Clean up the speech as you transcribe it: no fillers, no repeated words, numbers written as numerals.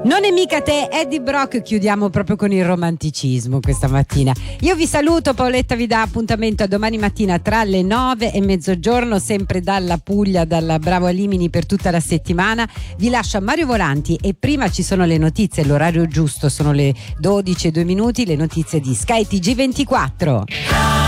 Non è mica te, Eddie Brock. Chiudiamo proprio con il romanticismo questa mattina. Io vi saluto, Paoletta vi dà appuntamento a domani mattina tra le 9 e mezzogiorno, sempre dalla Puglia, dalla Bravo Alimini per tutta la settimana. Vi lascio a Mario Volanti e prima ci sono le notizie, l'orario giusto sono le 12:02, le notizie di Sky TG24.